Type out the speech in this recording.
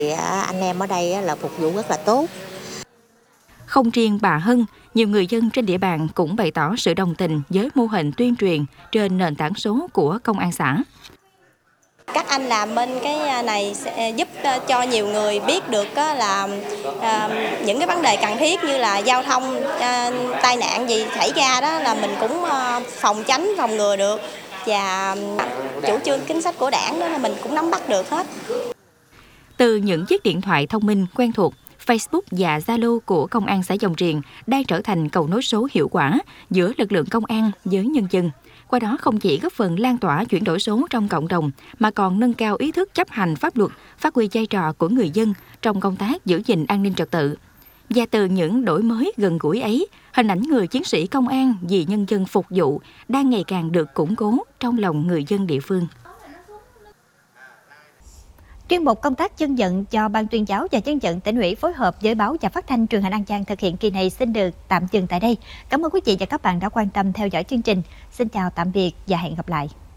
Anh em ở đây là phục vụ rất là tốt. Không riêng bà Hân, nhiều người dân trên địa bàn cũng bày tỏ sự đồng tình với mô hình tuyên truyền trên nền tảng số của công an xã. Các anh làm bên cái này sẽ giúp cho nhiều người biết được là những cái vấn đề cần thiết như là giao thông, tai nạn gì xảy ra đó là mình cũng phòng ngừa được, và chủ trương chính sách của Đảng đó là mình cũng nắm bắt được hết. Từ những chiếc điện thoại thông minh quen thuộc, Facebook và Zalo của Công an xã Dòng Riềng đang trở thành cầu nối số hiệu quả giữa lực lượng công an với nhân dân. Qua đó không chỉ góp phần lan tỏa chuyển đổi số trong cộng đồng, mà còn nâng cao ý thức chấp hành pháp luật, phát huy vai trò của người dân trong công tác giữ gìn an ninh trật tự. Và từ những đổi mới gần gũi ấy, hình ảnh người chiến sĩ công an vì nhân dân phục vụ đang ngày càng được củng cố trong lòng người dân địa phương. Chuyên mục công tác dân vận cho Ban tuyên giáo và dân vận tỉnh ủy phối hợp với báo và phát thanh truyền hình An Giang thực hiện kỳ này xin được tạm dừng tại đây. Cảm ơn quý vị và các bạn đã quan tâm theo dõi chương trình. Xin chào tạm biệt và hẹn gặp lại.